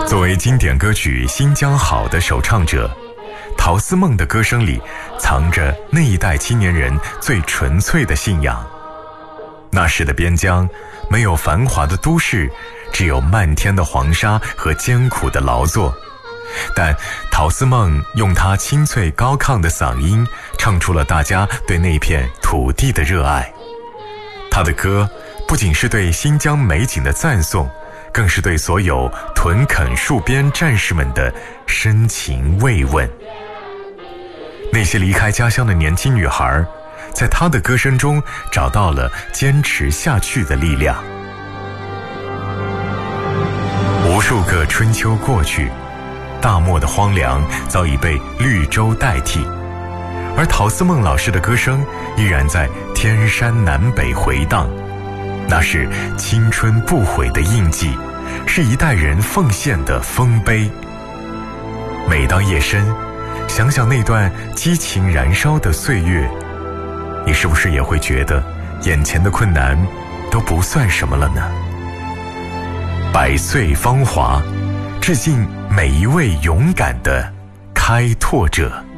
作为经典歌曲《新疆好》的首唱者，陶思梦的歌声里藏着那一代青年人最纯粹的信仰。那时的边疆没有繁华的都市，只有漫天的黄沙和艰苦的劳作，但陶思梦用她清脆高亢的嗓音唱出了大家对那片土地的热爱。她的歌不仅是对新疆美景的赞颂，更是对所有屯垦戍边战士们的深情慰问。那些离开家乡的年轻女孩，在她的歌声中找到了坚持下去的力量。无数个春秋过去，大漠的荒凉早已被绿洲代替，而陶思梦老师的歌声依然在天山南北回荡。那是青春不悔的印记，是一代人奉献的丰碑。每当夜深，想想那段激情燃烧的岁月，你是不是也会觉得眼前的困难都不算什么了呢？百岁芳华，致敬每一位勇敢的开拓者。